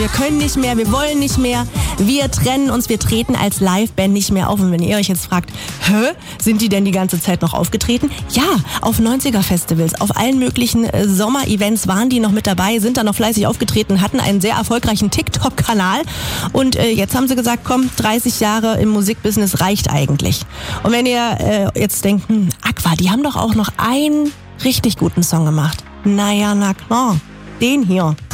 wir können nicht mehr, wir wollen nicht mehr, wir trennen uns, wir treten als Liveband nicht mehr auf. Und wenn ihr euch jetzt fragt, sind die denn die ganze Zeit noch aufgetreten? Ja, auf 90er-Festivals, auf allen möglichen Sommer-Events waren die noch mit dabei, sind da noch fleißig aufgetreten, hatten einen sehr erfolgreichen TikTok-Kanal und jetzt haben sie gesagt, komm, 30 Jahre im Musikbusiness reicht eigentlich. Und wenn ihr jetzt denkt, Aqua, die haben doch auch noch einen richtig guten Song gemacht. Naja, na klar, den hier.